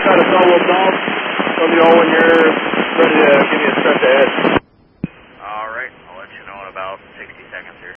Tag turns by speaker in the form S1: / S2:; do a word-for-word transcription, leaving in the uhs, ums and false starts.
S1: got a solo call. Let me know when you're ready to give me a stretch ahead.
S2: All right, I'll let you know in about sixty seconds here.